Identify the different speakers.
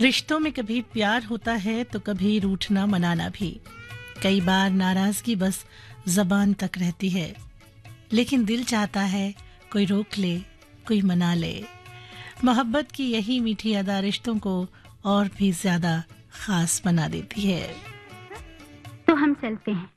Speaker 1: रिश्तों में कभी प्यार होता है तो कभी रूठना मनाना भी। कई बार नाराजगी बस जबान तक रहती है, लेकिन दिल चाहता है कोई रोक ले, कोई मना ले। मोहब्बत की यही मीठी अदा रिश्तों को और भी ज्यादा खास बना देती है।
Speaker 2: तो हम चलते हैं।